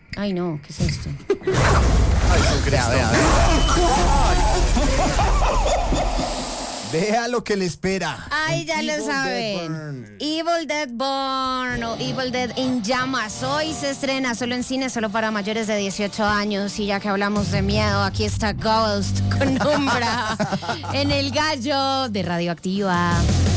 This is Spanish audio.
Ay, no, ¿qué es esto? Ay, no crea, vea. Vea lo que le espera. Ay, ya lo Evil Dead saben. Burn. Evil Dead Burn o Evil Dead en llamas. Hoy se estrena solo en cine, solo para mayores de 18 años. Y ya que hablamos de miedo, aquí está Ghost con Umbra en El Gallo de Radioactiva.